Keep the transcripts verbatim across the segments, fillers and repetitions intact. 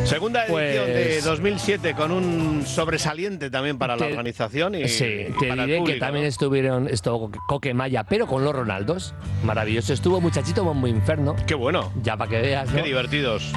Segunda edición Pues, de dos mil siete con un sobresaliente también para te, la organización y, sí, y te para diré el público, que también ¿no? estuvieron esto Coquemaya, pero con los Ronaldos. Maravilloso. Estuvo Muchachito Bombo Inferno. Qué bueno. Ya para que veas, ¿no? Qué divertidos.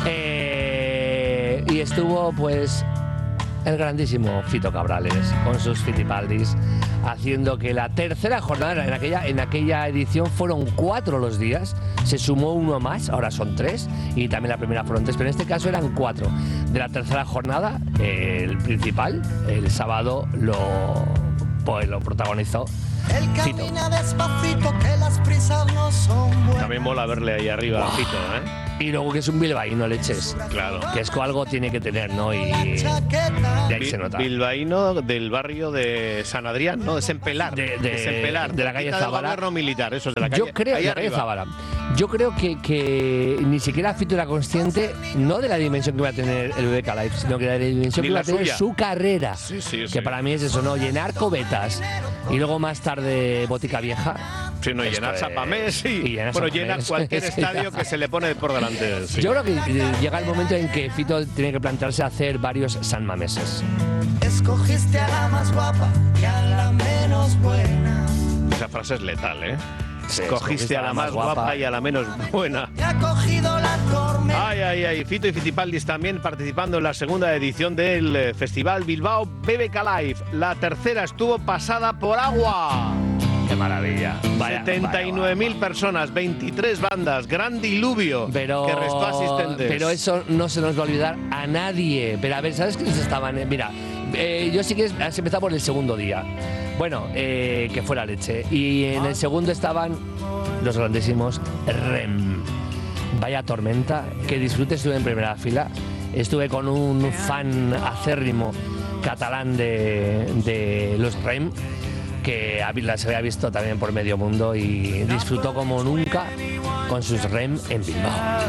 Eh, y estuvo, pues, el grandísimo Fito Cabrales con sus Fitipaldis, haciendo que la tercera jornada, en aquella, en aquella edición fueron cuatro los días, se sumó uno más, ahora son tres, y también la primera fueron tres, pero en este caso eran cuatro. De la tercera jornada, eh, el principal, el sábado, lo, pues, lo protagonizó Fito. Despacito, que las prisas no son buenas. También mola verle ahí arriba a Fito, ¿eh? Y luego que es un bilbaíno, leches. Claro. Que es que algo tiene que tener, ¿no? Y de ahí se nota. Bilbaíno del barrio de San Adrián, ¿no? De Sempelar. De, de, Sempelar. de la calle Cerquita del Zabala. gobierno militar, eso es de la calle. Yo creo, ahí de la calle arriba. Zabala. Yo creo que, que ni siquiera Fito era consciente, no de la dimensión que va a tener el B B K Live, sino que de la dimensión Ni que va la a tener suya. su carrera. Sí, sí, que sí. para mí es eso, ¿no? Llenar cobetas. Y luego más tarde Botica Vieja. Sí, no, Esto llenar es- Zapamés y y, llenar bueno, Zapamés. llena cualquier Sí, estadio ya. que se le pone por delante. Sí. Yo creo que eh, llega el momento en que Fito tiene que plantearse hacer varios San Mameses. Escogiste a la más guapa y a la menos buena. Esa frase es letal, ¿eh? Sí, Escogiste a la más guapa y a la menos buena. Te ha cogido la tormenta. Ay, ay, ay. Fito y Fitipaldis también participando en la segunda edición del eh, Festival Bilbao B B K Live. La tercera estuvo pasada por agua. ¡Qué maravilla! Vaya, setenta y nueve mil vaya, personas, veintitrés bandas, gran diluvio Pero, que restó asistentes. pero eso no se nos va a olvidar a nadie. Pero a ver, ¿sabes quiénes estaban? Eh, Mira, eh, yo sí que has empezado por el segundo día. Bueno, eh, que fue la leche. Y en el segundo estaban los grandísimos R E M. Vaya tormenta. Que disfrute, estuve en primera fila. Estuve con un fan acérrimo catalán de, de los R E M, que las había visto también por medio mundo y disfrutó como nunca con sus R E M en Bilbao.